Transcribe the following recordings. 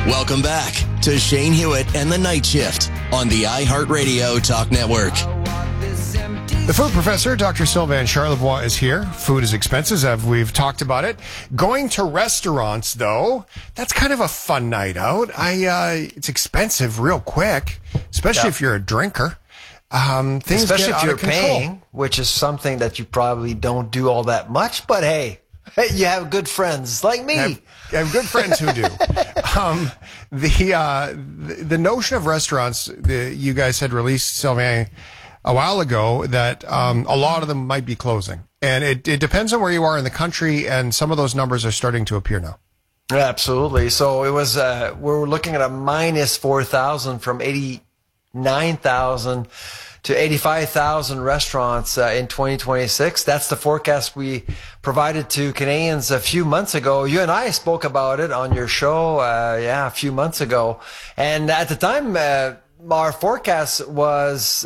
Welcome back to Shane Hewitt and the Night Shift on the iHeartRadio Talk Network. The food professor, Dr. Sylvain Charlebois, is here. Food is expensive, we've talked about it. Going to restaurants, though, that's kind of a fun night out. It's expensive real quick, especially if you're a drinker. Things especially get if out you're of control. paying, which is something that you probably don't do all that much. But hey, you have good friends like me. I have good friends who do. The notion of restaurants, you guys had released, Sylvain, a while ago that a lot of them might be closing. And it depends on where you are in the country, and some of those numbers are starting to appear now. Absolutely. So it was, we're looking at a minus 4,000 from 89,000 to 85,000 restaurants in 2026. That's the forecast we provided to Canadians a few months ago. You and I spoke about it on your show, a few months ago. And at the time, our forecast was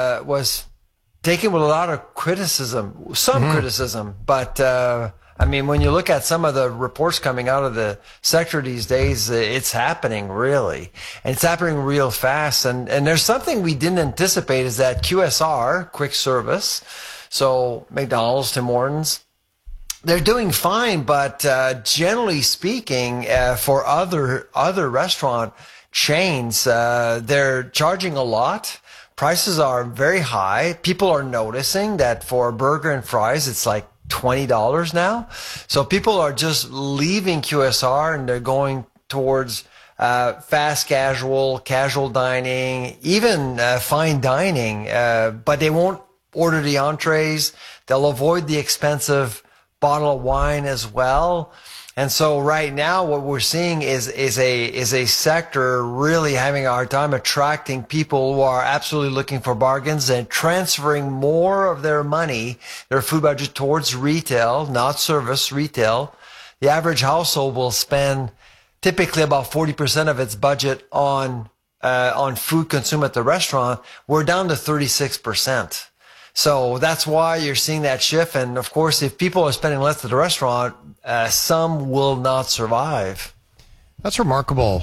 taken with a lot of criticism, criticism, but I mean, when you look at some of the reports coming out of the sector these days, it's happening really, and it's happening real fast. And there's something we didn't anticipate is that QSR, quick service, so McDonald's, Tim Hortons, they're doing fine, but generally speaking, for other restaurant chains, they're charging a lot. Prices are very high. People are noticing that for a burger and fries, it's like $20 now. So people are just leaving QSR and they're going towards fast casual dining, even fine dining, but they won't order the entrees. They'll avoid the expensive bottle of wine as well. And so right now what we're seeing is a sector really having a hard time attracting people who are absolutely looking for bargains and transferring more of their money, their food budget, towards retail, not service, retail. The average household will spend typically about 40% of its budget on food consumed at the restaurant. We're down to 36%. So that's why you're seeing that shift. And of course, if people are spending less at the restaurant, some will not survive. That's remarkable.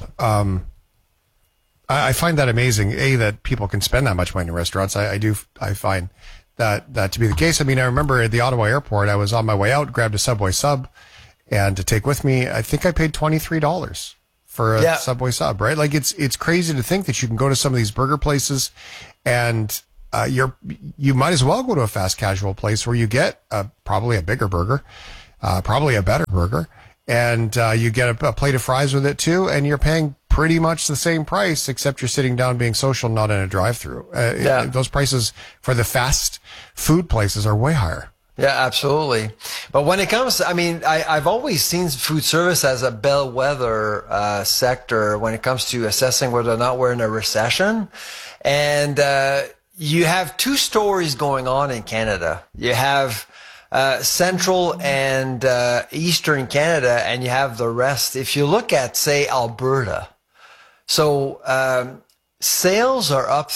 I find that amazing, that people can spend that much money in restaurants. I find that to be the case. I mean, I remember at the Ottawa airport, I was on my way out, grabbed a Subway sub, and to take with me, I think I paid $23 for a Subway sub, right? Like it's crazy to think that you can go to some of these burger places and you might as well go to a fast casual place where you get probably a bigger burger, probably a better burger, and you get a plate of fries with it too, and you're paying pretty much the same price, except you're sitting down being social, not in a drive-through. Those prices for the fast food places are way higher. Yeah, absolutely. But when it comes, I mean, I've always seen food service as a bellwether sector when it comes to assessing whether or not we're in a recession. And you have two stories going on in Canada. You have central and eastern Canada, and you have the rest. If you look at, say, Alberta, so sales are up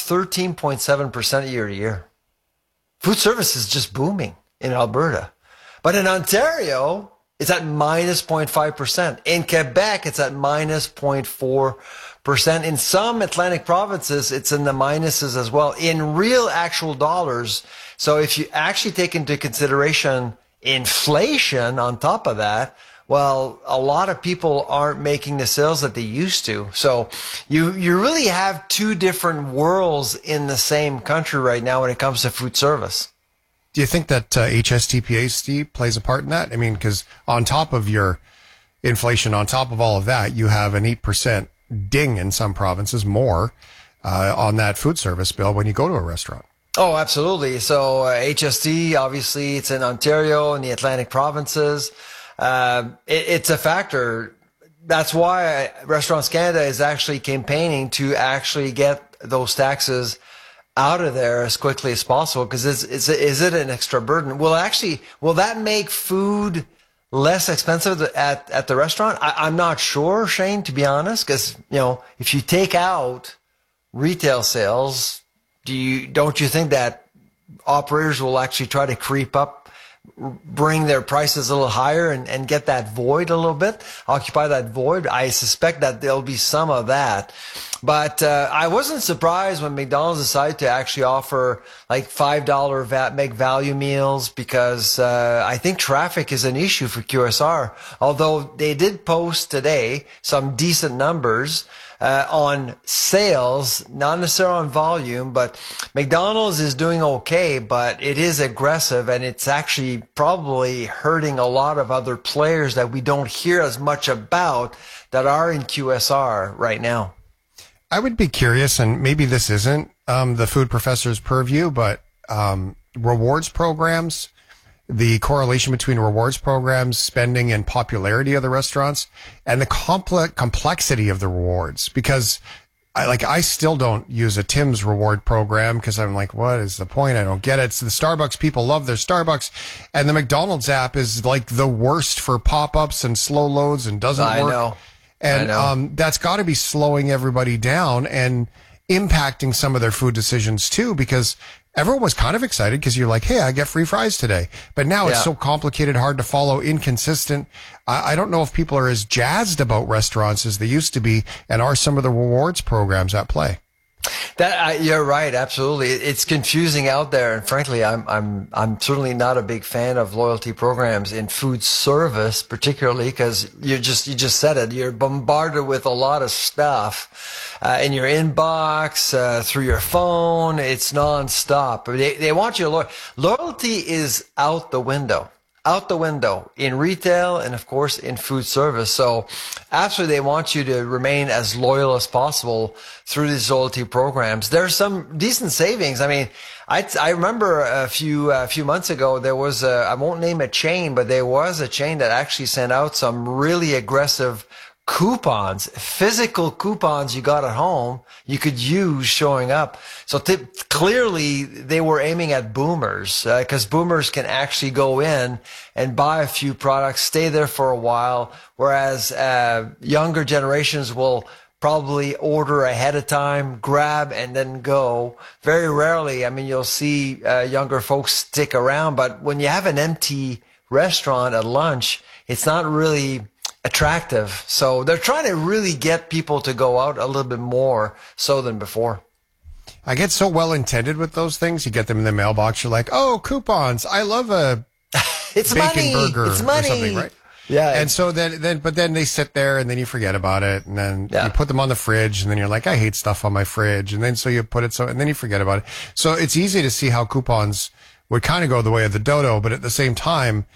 13.7% year to year. Food service is just booming in Alberta. But in Ontario, it's at minus 0.5%. In Quebec, it's at minus 0.4%. In some Atlantic provinces, it's in the minuses as well, in real actual dollars. So if you actually take into consideration inflation on top of that, well, a lot of people aren't making the sales that they used to. So you really have two different worlds in the same country right now when it comes to food service. Do you think that HSTPA plays a part in that? I mean, because on top of your inflation, on top of all of that, you have an 8% ding in some provinces, more on that food service bill when you go to a restaurant. Oh, absolutely. So HST, obviously, it's in Ontario and the Atlantic provinces. It's a factor. That's why Restaurants Canada is actually campaigning to actually get those taxes out of there as quickly as possible, because is it an extra burden? Will that make food less expensive at the restaurant? I'm not sure, Shane, to be honest, because if you take out retail sales, don't you think that operators will actually try to creep up bring their prices a little higher and get that void a little bit, occupy that void. I suspect that there'll be some of that. But I wasn't surprised when McDonald's decided to actually offer like $5 make value meals, because I think traffic is an issue for QSR. Although they did post today some decent numbers on sales, not necessarily on volume, but McDonald's is doing okay, but it is aggressive, and it's actually probably hurting a lot of other players that we don't hear as much about that are in QSR right now. I would be curious, and maybe this isn't the food professor's purview, but rewards programs, the correlation between rewards programs, spending, and popularity of the restaurants, and the complexity of the rewards. Because I still don't use a Tim's reward program because I'm like, what is the point? I don't get it. So the Starbucks people love their Starbucks, and the McDonald's app is like the worst for pop-ups and slow loads and doesn't work. I know. And that's got to be slowing everybody down and impacting some of their food decisions too, because everyone was kind of excited because you're like, hey, I get free fries today. But now it's so complicated, hard to follow, inconsistent. I don't know if people are as jazzed about restaurants as they used to be, and are some of the rewards programs at play. You're right, absolutely. It's confusing out there, and frankly, I'm certainly not a big fan of loyalty programs in food service, particularly because you just said it. You're bombarded with a lot of stuff in your inbox, through your phone. It's nonstop. They want you loyalty is out the window. Out the window in retail and, of course, in food service. So absolutely, they want you to remain as loyal as possible through these loyalty programs. There's some decent savings. I mean, I remember a few months ago, there was I won't name a chain, but there was a chain that actually sent out some really aggressive coupons, physical coupons you got at home, you could use showing up. So clearly they were aiming at boomers, because boomers can actually go in and buy a few products, stay there for a while, whereas younger generations will probably order ahead of time, grab, and then go. Very rarely, I mean, you'll see younger folks stick around, but when you have an empty restaurant at lunch, it's not really attractive. So they're trying to really get people to go out a little bit more so than before. I get so well intended with those things. You get them in the mailbox. You're like, oh, coupons. I love a it's bacon money. burger It's money. or something, right? Yeah. And so but then they sit there and then you forget about it. And then you put them on the fridge and then you're like, I hate stuff on my fridge. And then so you put it and then you forget about it. So it's easy to see how coupons would kind of go the way of the dodo. But at the same time,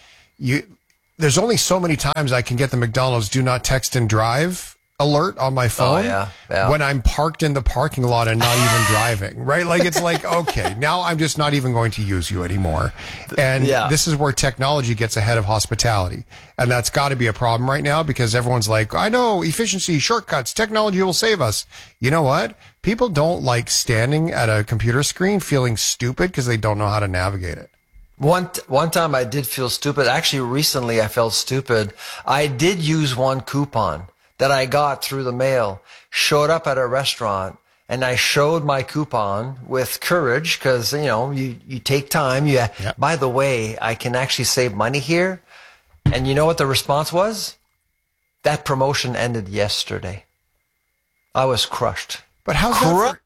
there's only so many times I can get the McDonald's do not text and drive alert on my phone when I'm parked in the parking lot and not even driving, right? Like, it's like, okay, now I'm just not even going to use you anymore. And this is where technology gets ahead of hospitality. And that's got to be a problem right now, because everyone's like, I know, efficiency, shortcuts, technology will save us. You know what? People don't like standing at a computer screen feeling stupid because they don't know how to navigate it. One time I did feel stupid. Actually, recently I felt stupid. I did use one coupon that I got through the mail, showed up at a restaurant, and I showed my coupon with courage because, you take time. By the way, I can actually save money here. And you know what the response was? That promotion ended yesterday. I was crushed. But how's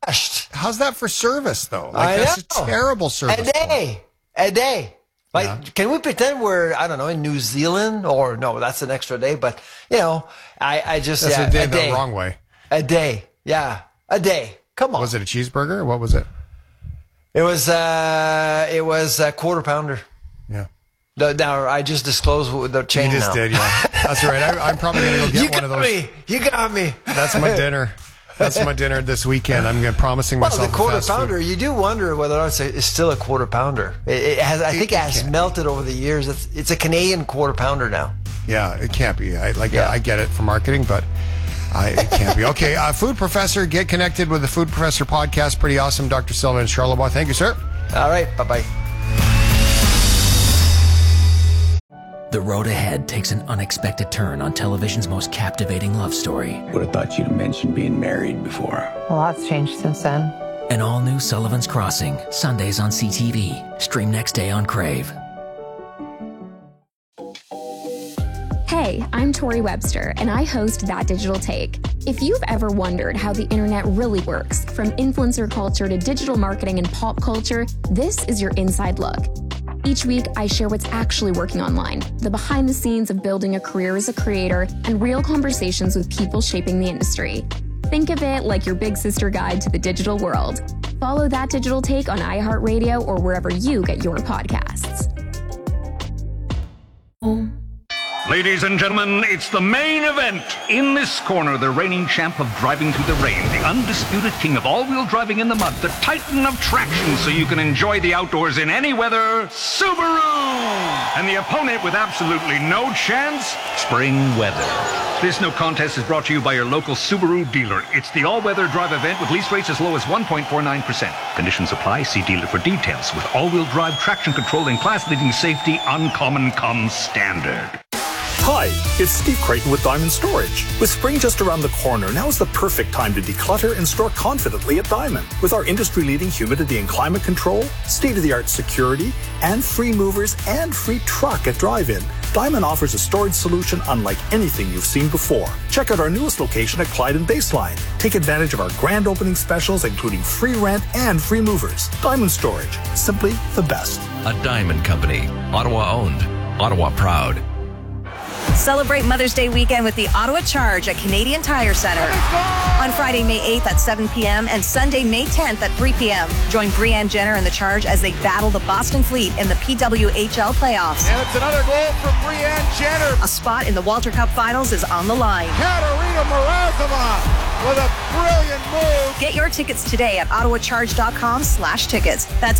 that for service, though? Like, that's a terrible service. A day. Can we pretend we're, I don't know, in New Zealand? Or no, that's an extra day. But, I just, that's a day the wrong way. A day. Yeah. A day. Come on. Was it a cheeseburger? What was it? It was a quarter pounder. Yeah. Now, I just disclosed the chain. You just did, yeah. That's right. I'm probably going to go get one of those. You got me. That's my dinner. That's my dinner this weekend. I'm promising myself the quarter pounder. You do wonder whether or not it's still a quarter pounder. I think it has melted over the years. It's a Canadian quarter pounder now. Yeah, it can't be. I get it for marketing, but it can't be. Okay, Food Professor, get connected with the Food Professor podcast. Pretty awesome. Dr. Sylvain Charlebois. Thank you, sir. All right. Bye-bye. The road ahead takes an unexpected turn on television's most captivating love story. Would have thought you'd mentioned being married before. A lot's changed since then. An all-new Sullivan's Crossing, Sundays on CTV. Stream next day on Crave. Hi, I'm Tori Webster, and I host That Digital Take. If you've ever wondered how the internet really works, from influencer culture to digital marketing and pop culture, this is your inside look. Each week, I share what's actually working online, the behind the scenes of building a career as a creator, and real conversations with people shaping the industry. Think of it like your big sister guide to the digital world. Follow That Digital Take on iHeartRadio or wherever you get your podcasts. Ladies and gentlemen, it's the main event. In this corner, the reigning champ of driving through the rain, the undisputed king of all-wheel driving in the mud, the titan of traction so you can enjoy the outdoors in any weather, Subaru! And the opponent with absolutely no chance, spring weather. This no contest is brought to you by your local Subaru dealer. It's the all-weather drive event with lease rates as low as 1.49%. Conditions apply. See dealer for details. With all-wheel drive traction control and class-leading safety, uncommon comes standard. Hi, it's Steve Creighton with Diamond Storage. With spring just around the corner, now is the perfect time to declutter and store confidently at Diamond. With our industry-leading humidity and climate control, state-of-the-art security, and free movers and free truck at drive-in, Diamond offers a storage solution unlike anything you've seen before. Check out our newest location at Clyde and Baseline. Take advantage of our grand opening specials, including free rent and free movers. Diamond Storage, simply the best. A Diamond Company. Ottawa owned. Ottawa proud. Celebrate Mother's Day weekend with the Ottawa Charge at Canadian Tire Centre. On Friday, May 8th at 7 p.m. and Sunday, May 10th at 3 p.m. Join Brianne Jenner and the Charge as they battle the Boston Fleet in the PWHL playoffs. And it's another goal for Brianne Jenner. A spot in the Walter Cup Finals is on the line. Katerina Morozova with a brilliant move. Get your tickets today at ottawacharge.com/tickets. That's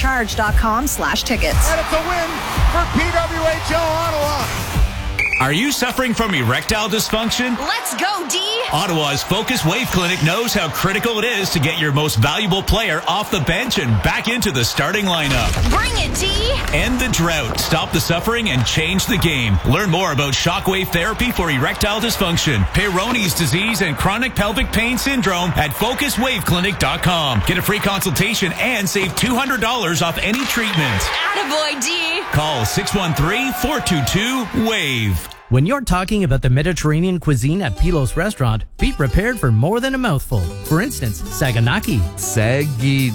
ottawacharge.com/tickets. And it's a win for PWHL Ottawa. Are you suffering from erectile dysfunction? Let's go, D! Ottawa's Focus Wave Clinic knows how critical it is to get your most valuable player off the bench and back into the starting lineup. Bring it, D! End the drought, stop the suffering, and change the game. Learn more about shockwave therapy for erectile dysfunction, Peyronie's disease, and chronic pelvic pain syndrome at FocusWaveClinic.com. Get a free consultation and save $200 off any treatment. Attaboy, D! Call 613-422-WAVE. When you're talking about the Mediterranean cuisine at Pilos Restaurant, be prepared for more than a mouthful. For instance, saganaki. Saginaki?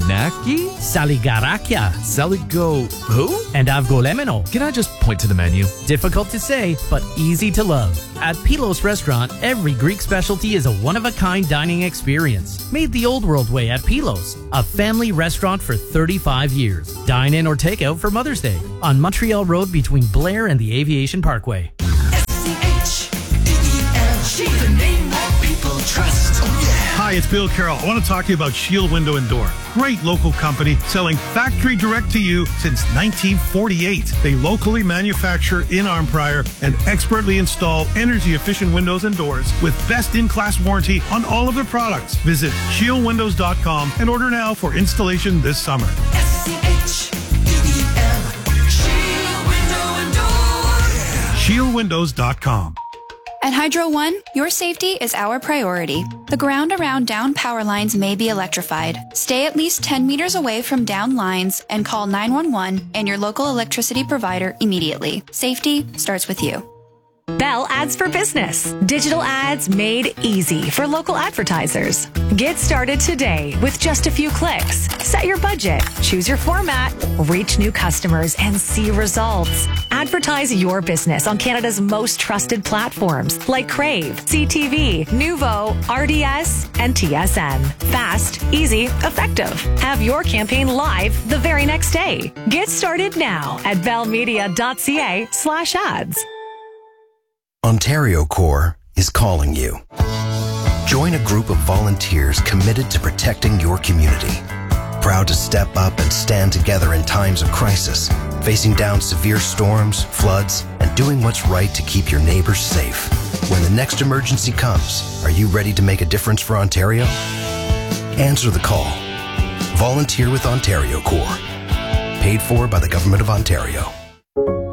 Saligarakia. Saligo who? And avgolemeno. Can I just point to the menu? Difficult to say, but easy to love. At Pilos Restaurant, every Greek specialty is a one-of-a-kind dining experience. Made the old world way at Pilos, a family restaurant for 35 years. Dine in or take out for Mother's Day on Montreal Road between Blair and the Aviation Parkway. The name that people trust. Oh, yeah. Hi, it's Bill Carroll. I want to talk to you about Shield Window and Door. Great local company selling factory direct to you since 1948. They locally manufacture in Arnprior and expertly install energy-efficient windows and doors with best-in-class warranty on all of their products. Visit shieldwindows.com and order now for installation this summer. SCHEEL. Shield Window and Door. Shieldwindows.com. At Hydro One, your safety is our priority. The ground around down power lines may be electrified. Stay at least 10 meters away from down lines and call 911 and your local electricity provider immediately. Safety starts with you. Bell Ads for Business. Digital ads made easy for local advertisers. Get started today with just a few clicks. Set your budget, choose your format, reach new customers, and see results. Advertise your business on Canada's most trusted platforms like Crave, CTV, Nuvo, RDS, and TSN. Fast, easy, effective. Have your campaign live the very next day. Get started now at bellmedia.ca/ads. Ontario Corps is calling you. Join a group of volunteers committed to protecting your community. Proud to step up and stand together in times of crisis, facing down severe storms, floods, and doing what's right to keep your neighbors safe. When the next emergency comes, are you ready to make a difference for Ontario? Answer the call. Volunteer with Ontario Corps. Paid for by the Government of Ontario.